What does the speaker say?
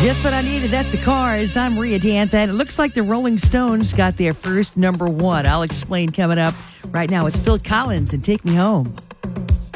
Just what I needed. That's the Cars. I'm Rhea Dance, and it looks like the Rolling Stones got their first number one. I'll explain coming up. Right now, it's Phil Collins and Take Me Home.